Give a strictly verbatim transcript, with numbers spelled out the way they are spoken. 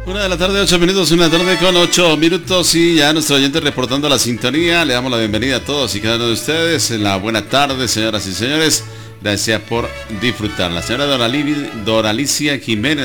Una de la tarde, ocho minutos, una tarde con ocho minutos y ya nuestro oyente reportando la sintonía. Le damos la bienvenida a todos y cada uno de ustedes. En la buena tarde, señoras y señores. Gracias por disfrutar. La señora Doralicia Jiménez